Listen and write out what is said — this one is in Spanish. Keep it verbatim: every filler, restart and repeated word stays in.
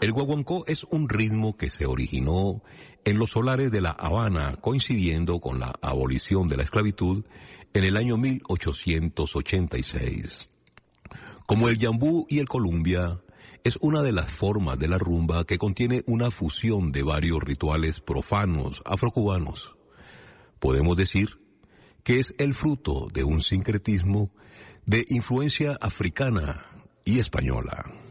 El guaguancó es un ritmo que se originó en los solares de La Habana, coincidiendo con la abolición de la esclavitud en el año mil ochocientos ochenta y seis. Como el yambú y el columbia, es una de las formas de la rumba que contiene una fusión de varios rituales profanos afrocubanos. Podemos decir que es el fruto de un sincretismo de influencia africana y española.